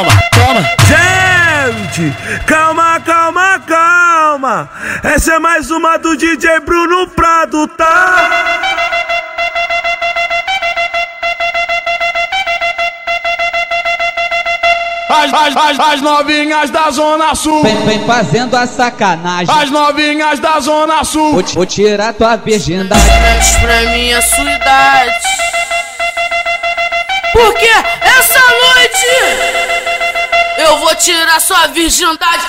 Toma. Gente, calma, calma, calma. Essa é mais uma do DJ Bruno Prado, tá? As novinhas da Zona Sul vem fazendo a sacanagem. As novinhas da Zona Sul Vou tirar tua virgindade. Mexe pra mim a sua idade, porque essa noite eu vou tirar sua virgindade.